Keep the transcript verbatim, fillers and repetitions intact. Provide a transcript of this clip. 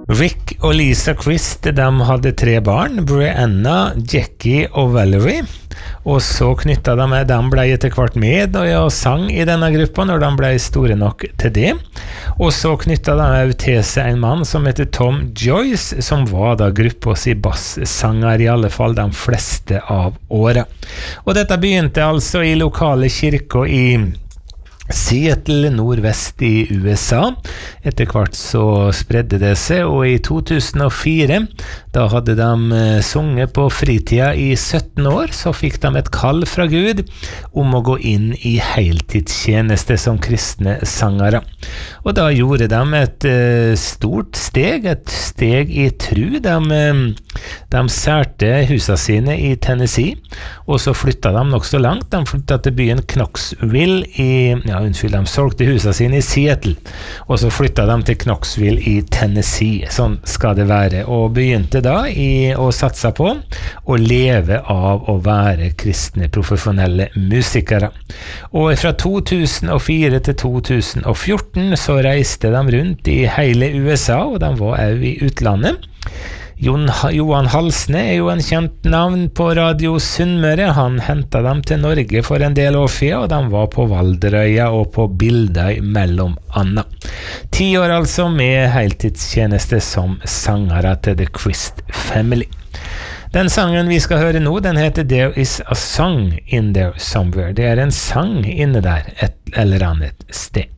Rick og Lisa Christ, de hadde tre barn, Brianna, Jackie og Valerie, og så knyttet de med, de ble etter hvert med og ja, sang i denne gruppa når de ble store nok til det, og så knyttet de med til seg en mann som heter Tom Joyce, som var da gruppas i basssanger i alle fall de fleste av året. Og dette begynte altså i lokale kirker i Seattle, nordvest i U S A. Etter hvert så spredde det seg, og i to tusen og fire, da hadde de eh, sunget på fritida i sytten år, så fikk de et kall fra Gud om å gå inn i heltidstjeneste som kristne sangere. Og da gjorde de et eh, stort steg, et steg i tru. De, eh, de særte husa sine i Tennessee, og så flyttet de nok så langt. De flyttet til byen Knoxville i, ja, unnskyld, de solgte husa sine i Seattle, og så flyttet de til Knoxville i Tennessee. Sånn skal det være, og begynte da i å satse på å leve av å være kristne profesjonelle musikere. Og fra to tusen og fire til to tusen og fjorten så reiste de rundt i hele U S A, og de var også i utlandet. Jon, Johan Halsne er jo en kjent navn på Radio Sunnmøre. Han hentet dem til Norge for en del år siden, og de var på Valderøya og på Bildøy mellom annet. Ti år altså med heltidstjeneste som sangere til The Christ Family. Den sangen vi skal høre nå, den heter There is a song in there somewhere. Det er en sang inne der, et eller annet sted.